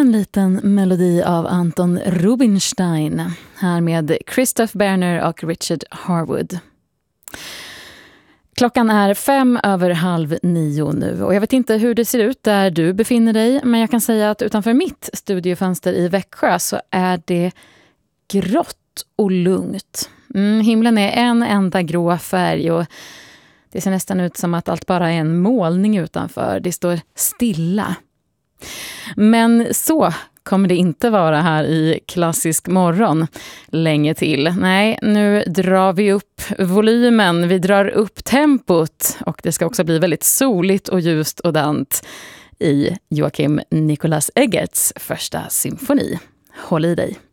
en liten melodi av Anton Rubinstein. Här med Christoph Berner och Richard Harwood. Klockan är 8:05 nu och jag vet inte hur det ser ut där du befinner dig. Men jag kan säga att utanför mitt studiofönster i Växjö så är det grått och lugnt. Himlen är en enda grå färg och det ser nästan ut som att allt bara är en målning utanför. Det står stilla. Men så kommer det inte vara här i Klassisk morgon länge till. Nej, nu drar vi upp volymen, vi drar upp tempot och det ska också bli väldigt soligt och ljust och dant i Joakim Nicolas Eggerts första symfoni. Håll i dig!